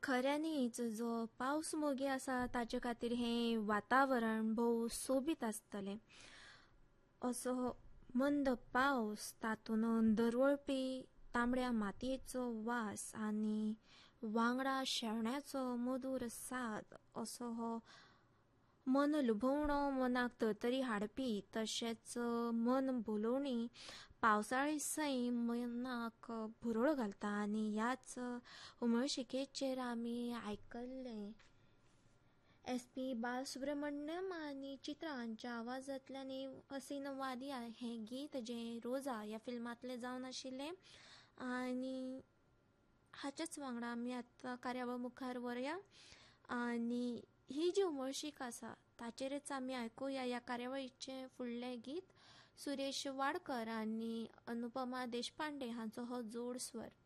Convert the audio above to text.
खऱ्यांनीच जो पावस मोगी आसा ताचे खातीर हें वातावरण भोव सोबीत आसतलें. असो मंद पावस, तातूंत दरवळपी तांबड्या मातयेचो वास आनी वांगडा शेवण्याचो मधूर साद, असो हो मन लुभवणो, मनाक तरतरी हाडपी तशेंच मन भुलोवणी पावसाळी सैम मनाक भुरळ घालता. आनी ह्याच उमळशिकेचेर आमी आयकल्लें SP बालसुब्रमण्यम आनी चित्रा हांच्या आवाजांतल्यान हसीन वादिया हें गीत जें रोजा ह्या फिल्मांतलें जावन आशिल्लें. आनी हाचेच वांगडा आमी आतां कार्यावळ मुखार व्हरया आनी ही जी उमळशीक आसा ताचेरच आमी आयकुया ह्या कार्यावळीचें फुडलें गीत. सुरेश वाडकर आनी अनुपमा देशपांडे हांचो हो जोड स्वर.